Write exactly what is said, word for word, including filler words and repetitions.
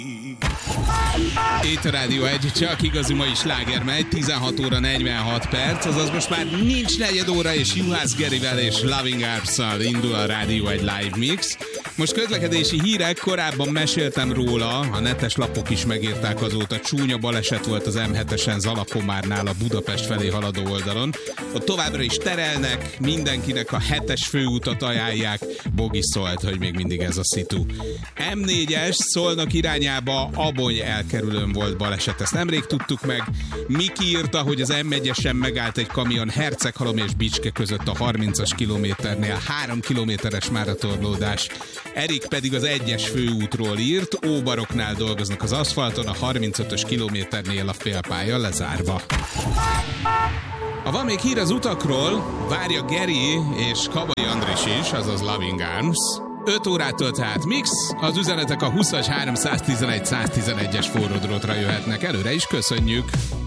Itt a Rádió egy, csak igazi mai sláger megy, tizenhat óra negyvenhat perc, azaz most már nincs negyed óra, és Juhász Gerivel és Loving Arms-szal indul a Rádió egy live mix. Most közlekedési hírek, korábban meséltem róla, a netes lapok is megírták azóta, csúnya baleset volt az em hetesen Zalakomárnál a Budapest felé haladó oldalon. Ott továbbra is terelnek, mindenkinek a hetes főútat ajánlják, Bogi szólt, hogy még mindig ez a szitu. em négyes Szolnok irányába Abony elkerülőn volt baleset, ezt nemrég tudtuk meg. Miki írta, hogy az em egyesen megállt egy kamion Herceghalom és Bicske között a harmincas kilométernél, három kilométeres már a torlódás. Erik pedig az egyes főútról írt, Óbaroknál dolgoznak az aszfalton, a harmincötös kilométernél a félpálya lezárva. Ha van még hír az utakról, várja Geri és Kabai Andris is, azaz Loving Arms. öt órától tehát mix, az üzenetek a húszas háromszáztizenegy száztizenegyes forródrótra jöhetnek, előre is köszönjük!